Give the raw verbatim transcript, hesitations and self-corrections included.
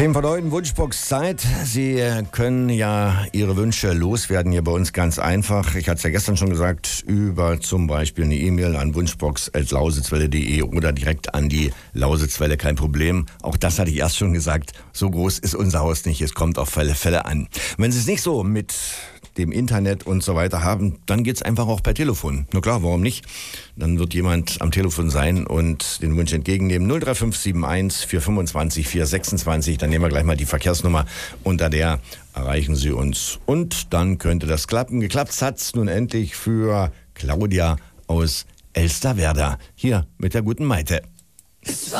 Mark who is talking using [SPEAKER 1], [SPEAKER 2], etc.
[SPEAKER 1] Zehn von neun, Wunschbox-Zeit. Sie können ja Ihre Wünsche loswerden hier bei uns ganz einfach. Ich hatte es ja gestern schon gesagt, über zum Beispiel eine E-Mail an wunschbox at lausitzwelle punkt de oder direkt an die Lausitzwelle, kein Problem. Auch das hatte ich erst schon gesagt, so groß ist unser Haus nicht, es kommt auf alle Fälle an. Wenn Sie es nicht so mit dem Internet und so weiter haben, dann geht's einfach auch per Telefon. Na klar, warum nicht? Dann wird jemand am Telefon sein und den Wunsch entgegennehmen. null drei fünf sieben eins vier fünfundzwanzig vier sechsundzwanzig. Dann nehmen wir gleich mal die Verkehrsnummer. Unter der erreichen Sie uns. Und dann könnte das klappen. Geklappt hat's nun endlich für Claudia aus Elsterwerda. Hier mit der guten Maite.
[SPEAKER 2] Es war